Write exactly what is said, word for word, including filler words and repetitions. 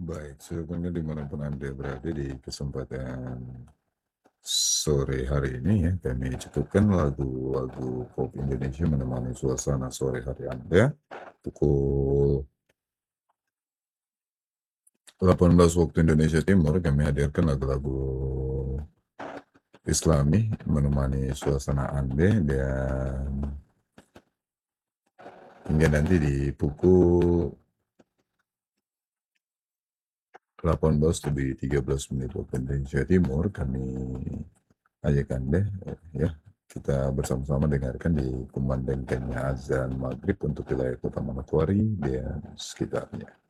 Baik, sebetulnya dimanapun Anda berada di kesempatan sore hari ini ya, kami cukupkan lagu-lagu pop Indonesia menemani suasana sore hari Anda. Pukul delapan belas waktu Indonesia Timur kami hadirkan lagu-lagu Islami menemani suasana Anda dan hingga nanti di pukul delapan belas lebih tiga belas menit waktu Indonesia Timur kami ajak Anda ya kita bersama-sama dengarkan dikumandangkannya azan maghrib untuk wilayah Kota Manokwari dan sekitarnya.